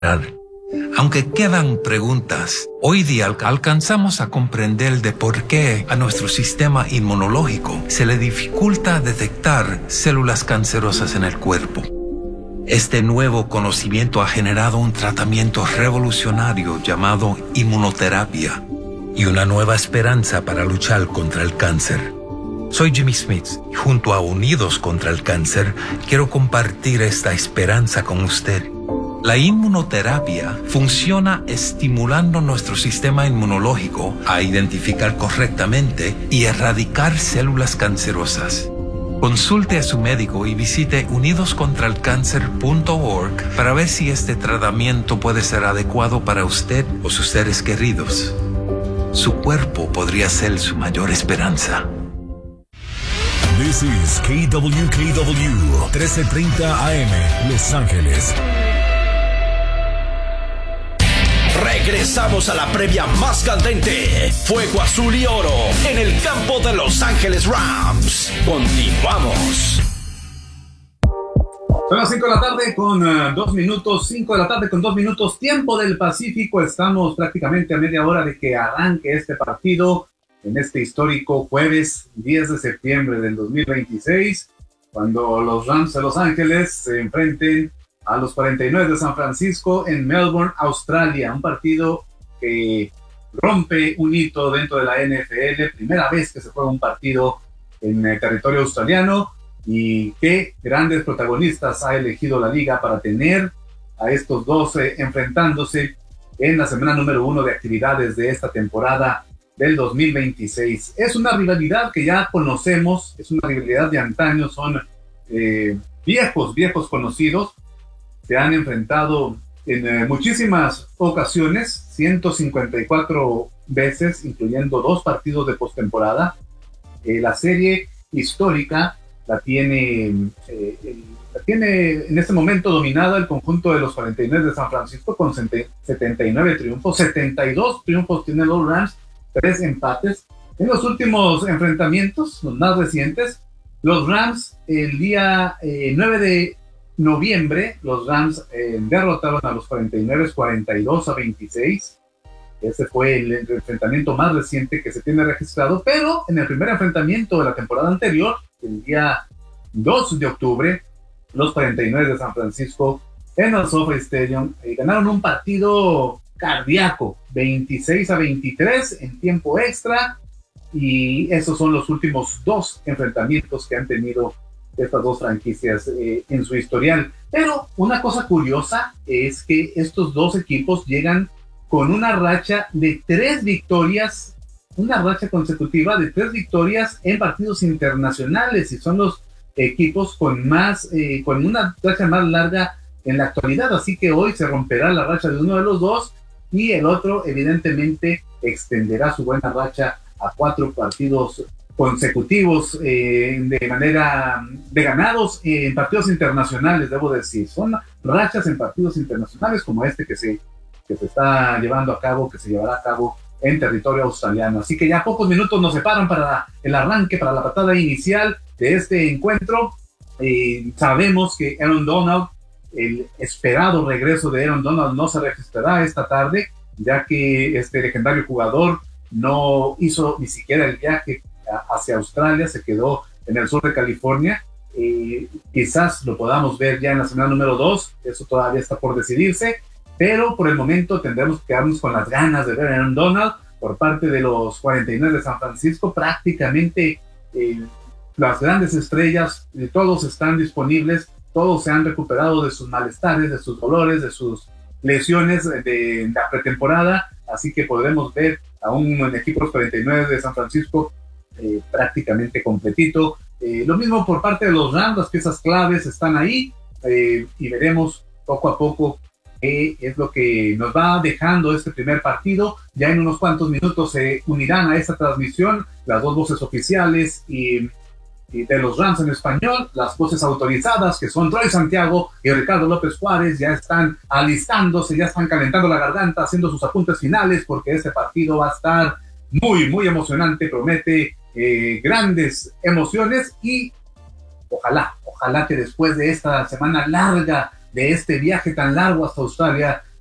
Aunque quedan preguntas, hoy día alcanzamos a comprender de por qué a nuestro sistema inmunológico se le dificulta detectar células cancerosas en el cuerpo. Este nuevo conocimiento ha generado un tratamiento revolucionario llamado inmunoterapia y una nueva esperanza para luchar contra el cáncer. Soy Jimmy Smith y junto a Unidos contra el Cáncer quiero compartir esta esperanza con usted. La inmunoterapia funciona estimulando nuestro sistema inmunológico a identificar correctamente y erradicar células cancerosas. Consulte a su médico y visite unidoscontralcancer.org para ver si este tratamiento puede ser adecuado para usted o sus seres queridos. Su cuerpo podría ser su mayor esperanza. This is KWKW 1330 AM, Los Ángeles. Regresamos a la previa más candente. Fuego azul y oro en el campo de Los Ángeles Rams. Continuamos. Son las 5 de la tarde con 2 minutos, 5 de la tarde con 2 minutos, tiempo del Pacífico. Estamos prácticamente a media hora de que arranque este partido en este histórico jueves 10 de septiembre del 2026, cuando los Rams de Los Ángeles se enfrenten a los 49 de San Francisco en Melbourne, Australia. Un partido que rompe un hito dentro de la NFL, primera vez que se juega un partido en el territorio australiano, y qué grandes protagonistas ha elegido la liga para tener a estos dos enfrentándose en la semana número 1 de actividades de esta temporada del 2026. Es una rivalidad que ya conocemos, es una rivalidad de antaño, son viejos conocidos. Se han enfrentado en muchísimas ocasiones, 154 veces, incluyendo 2 partidos de postemporada. La serie histórica la tiene en este momento dominada el conjunto de los 49 de San Francisco con 79 triunfos, 72 triunfos tienen los Rams, 3 empates. En los últimos enfrentamientos, los más recientes, los Rams el día 9 de noviembre, los Rams derrotaron a los 49 42-26. Ese fue el enfrentamiento más reciente que se tiene registrado, pero en el primer enfrentamiento de la temporada anterior, el día 2 de octubre, los 49 de San Francisco en el SoFi Stadium ganaron un partido cardíaco, 26-23 en tiempo extra, y esos son los últimos 2 enfrentamientos que han tenido estas 2 franquicias en su historial. Pero una cosa curiosa es que estos 2 equipos llegan con una racha de 3 victorias, una racha consecutiva de 3 victorias en partidos internacionales, y son los equipos con una racha más larga en la actualidad. Así que hoy se romperá la racha de uno de los 2 y el otro evidentemente extenderá su buena racha a 4 partidos consecutivos de ganados en partidos internacionales, debo decir. Son rachas en partidos internacionales como este que se está llevando a cabo, que se llevará a cabo en territorio australiano. Así que ya pocos minutos nos separan para el arranque, para la patada inicial de este encuentro. Sabemos que Aaron Donald, el esperado regreso de Aaron Donald, no se registrará esta tarde, ya que este legendario jugador no hizo ni siquiera el viaje hacia Australia, se quedó en el sur de California. Quizás lo podamos ver ya en la semana número 2, eso todavía está por decidirse, pero por el momento tendremos que quedarnos con las ganas de ver a Aaron Donald por parte de los 49 de San Francisco. Prácticamente las grandes estrellas, todos están disponibles, todos se han recuperado de sus malestares, de sus dolores, de sus lesiones de la pretemporada, así que podremos ver a un equipo de los 49 de San Francisco prácticamente completito. Lo mismo por parte de los Rams, las piezas claves están ahí, y veremos poco a poco qué es lo que nos va dejando este primer partido. Ya en unos cuantos minutos se unirán a esta transmisión las 2 voces oficiales y de los Rams en español, las voces autorizadas que son Troy Santiago y Ricardo López Juárez. Ya están alistándose, ya están calentando la garganta, haciendo sus apuntes finales, porque este partido va a estar muy emocionante, promete grandes emociones, y ojalá que después de esta semana larga de este viaje tan largo hasta Australia